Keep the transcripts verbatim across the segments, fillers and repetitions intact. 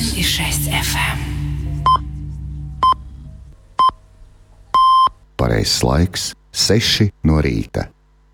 один и шесть эф эм. Pareizs laiks - seši no rīta.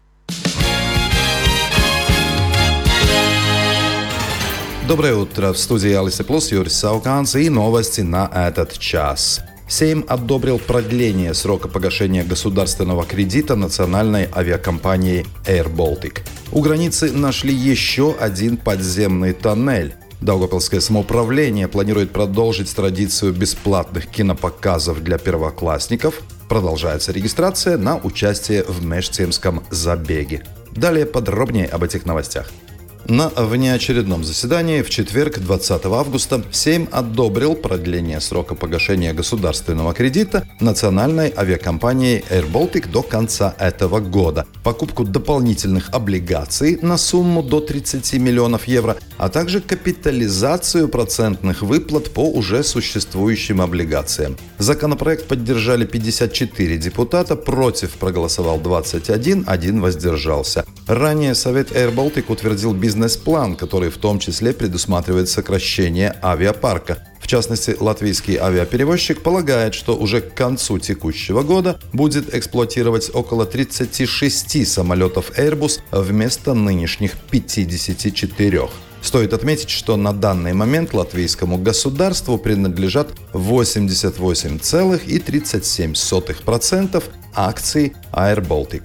Доброе утро. В студии Алиса Плюс Юрий Сауканс и новости на этот час. Сейм одобрил продление срока погашения государственного кредита национальной авиакомпании Air Baltic. У границы нашли еще один подземный тоннель. Даугавпилское самоуправление планирует продолжить традицию бесплатных кинопоказов для первоклассников. Продолжается регистрация на участие в межсемском забеге. Далее подробнее об этих новостях. На внеочередном заседании в четверг, двадцатого августа, Сейм одобрил продление срока погашения государственного кредита национальной авиакомпании Air Baltic до конца этого года, покупку дополнительных облигаций на сумму до тридцати миллионов евро, а также капитализацию процентных выплат по уже существующим облигациям. Законопроект поддержали пятьдесят четыре депутата, против проголосовал двадцать один, один воздержался. Ранее Совет Air Baltic утвердил бизнес-план, который в том числе предусматривает сокращение авиапарка. В частности, латвийский авиаперевозчик полагает, что уже к концу текущего года будет эксплуатировать около тридцати шести самолетов Airbus вместо нынешних пятидесяти четырёх. Стоит отметить, что на данный момент латвийскому государству принадлежат восемьдесят восемь целых тридцать семь сотых процента акций Air Baltic.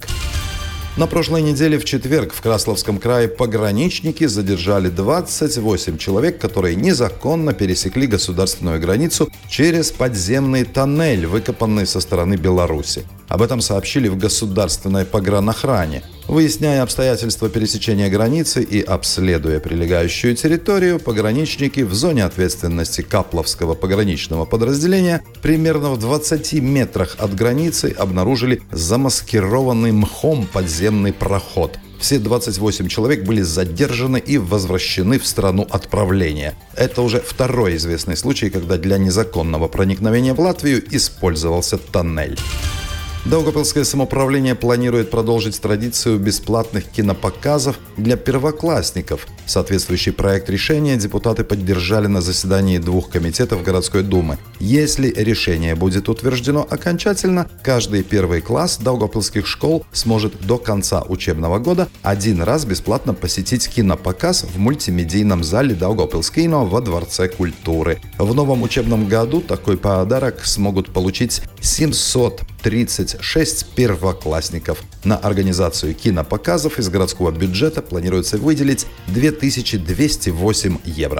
На прошлой неделе в четверг в Красловском крае пограничники задержали двадцать восемь человек, которые незаконно пересекли государственную границу через подземный тоннель, выкопанный со стороны Беларуси. Об этом сообщили в государственной погранохране. Выясняя обстоятельства пересечения границы и обследуя прилегающую территорию, пограничники в зоне ответственности Капловского пограничного подразделения примерно в двадцати метрах от границы обнаружили замаскированный мхом подземный проход. Все двадцать восемь человек были задержаны и возвращены в страну отправления. Это уже второй известный случай, когда для незаконного проникновения в Латвию использовался тоннель. Даугавпилское самоуправление планирует продолжить традицию бесплатных кинопоказов для первоклассников. Соответствующий проект решения депутаты поддержали на заседании двух комитетов городской думы. Если решение будет утверждено окончательно, каждый первый класс даугавпилских школ сможет до конца учебного года один раз бесплатно посетить кинопоказ в мультимедийном зале Даугавпилс кино во Дворце культуры. В новом учебном году такой подарок смогут получить семьсот тридцать шесть первоклассников. На организацию кинопоказов из городского бюджета планируется выделить две тысячи двести восемь евро.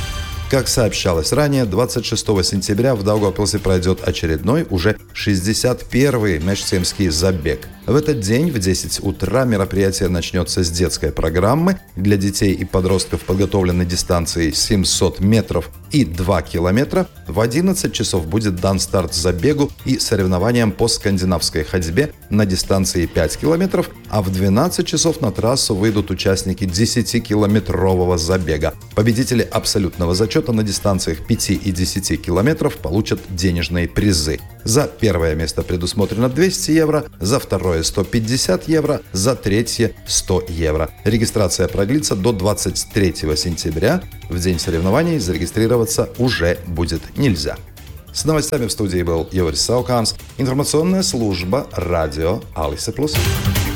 Как сообщалось ранее, двадцать шестого сентября в Даугавпилсе пройдет очередной, уже шестьдесят первый межсемский забег. В этот день в десять утра мероприятие начнется с детской программы. Для детей и подростков подготовлены дистанции семьсот метров и два километра. В одиннадцать часов будет дан старт забегу и соревнованиям по скандинавской ходьбе на дистанции пять километров, а в двенадцать часов на трассу выйдут участники десятикилометрового забега. Победители абсолютного зачета на дистанциях пяти и десяти километров получат денежные призы. За первое место предусмотрено двести евро, за второе сто пятьдесят евро, за третье сто евро. Регистрация продлится до двадцать третьего сентября. В день соревнований зарегистрироваться уже будет нельзя. С новостями в студии был Юрий Сауканс, информационная служба радио Алиса Плюс.